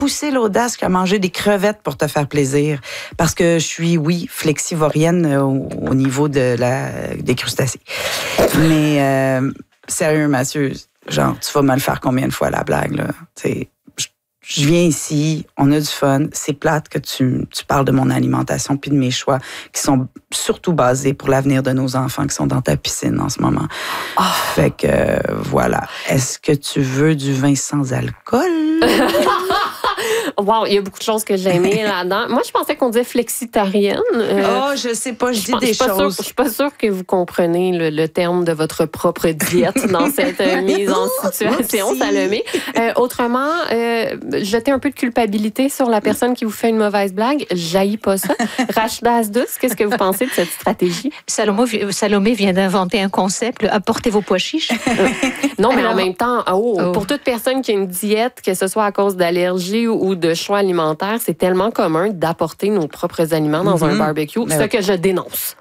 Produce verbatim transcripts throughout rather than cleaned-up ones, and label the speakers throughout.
Speaker 1: poussé l'audace qu'à manger des crevettes pour te faire plaisir. Parce que je suis, oui, flexivorienne au, au niveau de la, des crustacés. Mais euh, sérieux, Mathieu, genre, tu vas me le faire combien de fois la blague, là? T'sais, je viens ici, on a du fun. C'est plate que tu, tu parles de mon alimentation puis de mes choix qui sont surtout basés pour l'avenir de nos enfants qui sont dans ta piscine en ce moment. Oh. Fait que, euh, voilà. Est-ce que tu veux du vin sans alcool?
Speaker 2: Wow, il y a beaucoup de choses que j'ai aimées là-dedans. Moi, je pensais qu'on disait flexitarienne.
Speaker 1: Euh, oh, je sais pas, je, je dis des
Speaker 2: je
Speaker 1: choses.
Speaker 2: Je suis pas sûre que vous comprenez le, le terme de votre propre diète dans cette euh, mise en situation, Salomé. Euh, autrement, euh, jeter un peu de culpabilité sur la personne qui vous fait une mauvaise blague, j'haïs pas ça. Rachida Asdous, qu'est-ce que vous pensez de cette stratégie?
Speaker 3: Salomé, Salomé vient d'inventer un concept, apportez vos pois chiches.
Speaker 2: Non, mais Alors, en même temps, oh, oh. pour toute personne qui a une diète, que ce soit à cause d'allergies ou de choix alimentaires, c'est tellement commun d'apporter nos propres aliments dans mm-hmm. un barbecue, ben ce oui. que je dénonce.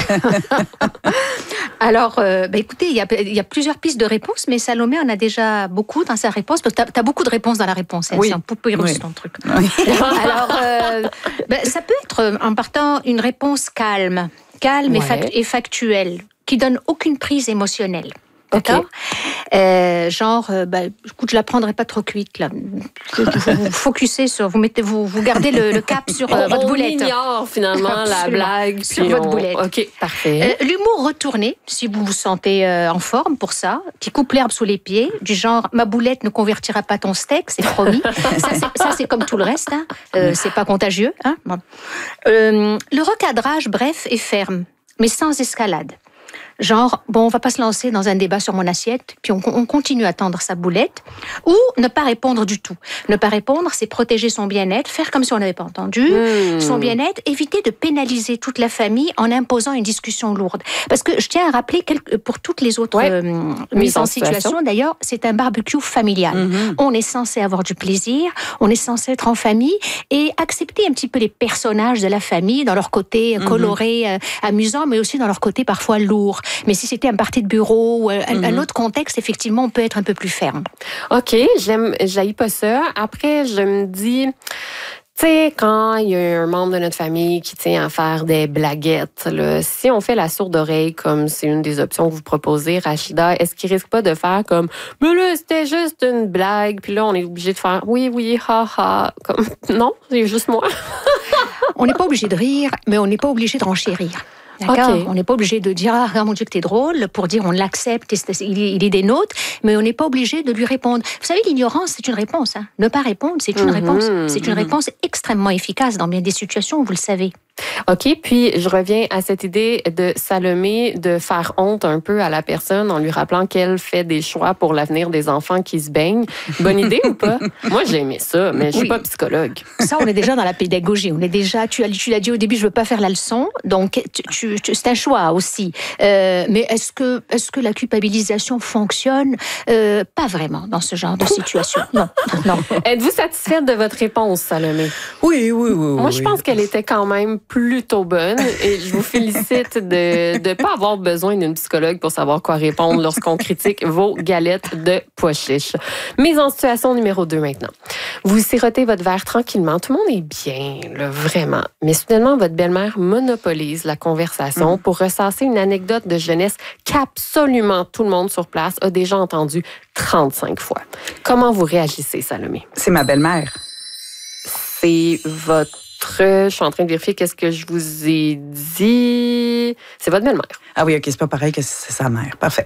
Speaker 3: Alors, euh, ben écoutez, il y, a, il y a plusieurs pistes de réponse, mais Salomé en a déjà beaucoup dans sa réponse, parce que tu as beaucoup de réponses dans la réponse. Hein, oui. C'est un poupée russe, oui. ton truc. Oui. Alors, euh, ben, ça peut être, en partant, une réponse calme, calme ouais. et, fact- et factuelle, qui donne aucune prise émotionnelle. D'accord. Okay. Euh, genre, euh, bah, écoute, je la prendrai pas trop cuite là. Vous vous focussez sur, vous mettez, vous, vous gardez le, le cap sur euh, votre boulette.
Speaker 2: On ignore finalement la blague
Speaker 3: sur votre
Speaker 2: on...
Speaker 3: boulette.
Speaker 2: Ok, parfait.
Speaker 3: Euh, l'humour retourné, si vous vous sentez euh, en forme pour ça, qui coupe l'herbe sous les pieds, du genre, ma boulette ne convertira pas ton steak, c'est promis. ça, c'est, ça, c'est comme tout le reste, hein. euh, c'est pas contagieux. Hein. Bon. Euh, le recadrage, bref, est ferme, mais sans escalade. Genre, bon, on va pas se lancer dans un débat sur mon assiette, puis on, on continue à tendre sa boulette, ou ne pas répondre du tout. Ne pas répondre, c'est protéger son bien-être, faire comme si on n'avait pas entendu, mmh. son bien-être, éviter de pénaliser toute la famille en imposant une discussion lourde. Parce que je tiens à rappeler, quelques, pour toutes les autres ouais. euh, mises en situation, situation, d'ailleurs, c'est un barbecue familial. Mmh. On est censé avoir du plaisir, on est censé être en famille, et accepter un petit peu les personnages de la famille, dans leur côté mmh. coloré, euh, amusant, mais aussi dans leur côté parfois lourd. Mais si c'était un party de bureau ou un, mm-hmm. un autre contexte, effectivement, on peut être un peu plus ferme.
Speaker 2: OK, j'aime, j'haïs pas ça. Après, je me dis... Tu sais, quand il y a un membre de notre famille qui tient à faire des blaguettes, là, si on fait la sourde oreille, comme c'est une des options que vous proposez, Rachida, est-ce qu'il risque pas de faire comme « Mais là, c'était juste une blague », puis là, on est obligé de faire « Oui, oui, ha, ha ». Comme, non, c'est juste moi.
Speaker 3: On n'est pas obligé de rire, mais on n'est pas obligé de renchérir. D'accord. Okay. On n'est pas obligé de dire « Ah, regarde mon Dieu que t'es drôle » pour dire on l'accepte, il est, il est des nôtres, mais on n'est pas obligé de lui répondre. Vous savez, l'ignorance, c'est une réponse. Hein. Ne pas répondre, c'est une mm-hmm. réponse. C'est une réponse extrêmement efficace dans bien des situations, vous le savez.
Speaker 2: OK, puis je reviens à cette idée de Salomé de faire honte un peu à la personne en lui rappelant qu'elle fait des choix pour l'avenir des enfants qui se baignent. Bonne idée ou pas? Moi, j'ai aimé ça, mais je suis oui. pas psychologue.
Speaker 3: Ça, on est déjà dans la pédagogie. On est déjà, tu, tu l'as dit au début, je veux pas faire la leçon, donc tu, tu, tu, c'est un choix aussi. Euh, mais est-ce que, est-ce que la culpabilisation fonctionne? Euh, pas vraiment dans ce genre de situation. Non, non.
Speaker 2: Êtes-vous satisfaite de votre réponse, Salomé?
Speaker 1: Oui, oui, oui.
Speaker 2: Moi,
Speaker 1: oui,
Speaker 2: je pense
Speaker 1: oui.
Speaker 2: qu'elle était quand même plutôt bonne et je vous félicite de ne pas avoir besoin d'une psychologue pour savoir quoi répondre lorsqu'on critique vos galettes de pois chiches. Mise en situation numéro deux maintenant. Vous sirotez votre verre tranquillement. Tout le monde est bien, là, vraiment. Mais soudainement, votre belle-mère monopolise la conversation mmh. pour ressasser une anecdote de jeunesse qu'absolument tout le monde sur place a déjà entendue trente-cinq fois. Comment vous réagissez, Salomé?
Speaker 1: C'est ma belle-mère.
Speaker 2: C'est votre... Je suis en train de vérifier qu'est-ce que je vous ai dit. C'est votre belle-mère.
Speaker 1: Ah oui, OK, c'est pas pareil que c'est sa mère. Parfait.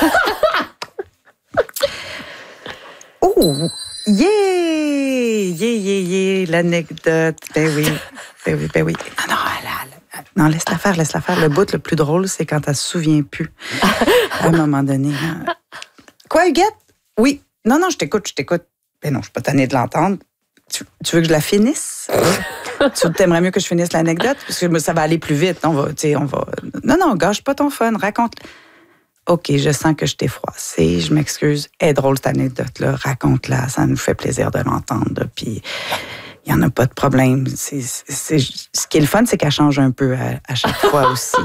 Speaker 1: Oh! Yeah! Yeah, yeah, yeah! L'anecdote. Ben oui. Ben oui, ben oui. Non, non, elle, elle, elle, non laisse-la faire, laisse-la faire. Le bout le plus drôle, c'est quand elle se souvient plus. À un moment donné. Hein. Quoi, Huguette? Oui. Non, non, je t'écoute, je t'écoute. Ben non, je suis pas tannée de l'entendre. Tu, tu veux que je la finisse? Tu t'aimerais mieux que je finisse l'anecdote? Parce que ça va aller plus vite. On va, on va... Non, non, gâche pas ton fun. Raconte. OK, je sens que je t'ai froissé. Je m'excuse. Elle est drôle, cette anecdote-là. Raconte-la. Ça nous fait plaisir de l'entendre. Puis, il n'y en a pas de problème. C'est, c'est, ce qui est le fun, c'est qu'elle change un peu à, à chaque fois aussi.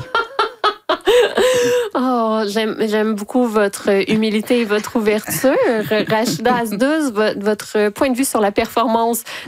Speaker 2: Oh, j'aime, j'aime beaucoup votre humilité et votre ouverture. Rachida Asdous, votre point de vue sur la performance